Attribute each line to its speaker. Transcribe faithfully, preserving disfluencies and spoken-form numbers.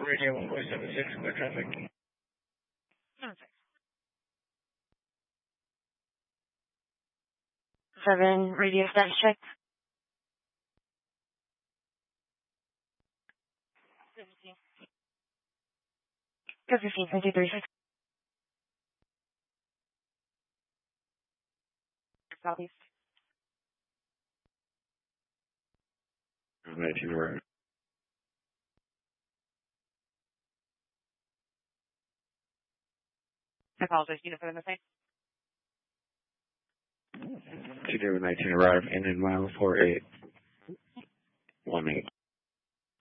Speaker 1: Radio one four seven six, clear traffic.
Speaker 2: Okay. Seven, radio status check. Seventeen. Go fifteen, twenty three six. Southeast.
Speaker 1: nineteen right.
Speaker 2: I apologize, you know for the mistake.
Speaker 1: Two nineteen arrive, and in mile four eight one eight.